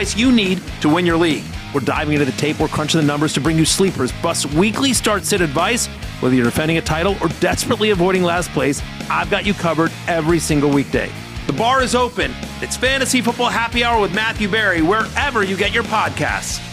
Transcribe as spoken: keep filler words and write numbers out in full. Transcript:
advice you need to win your league. We're diving into the tape, we're crunching the numbers to bring you Sleepers, plus weekly start-sit advice. Whether you're defending a title or desperately avoiding last place, I've got you covered every single weekday. The bar is open. It's Fantasy Football Happy Hour with Matthew Berry, wherever you get your podcasts.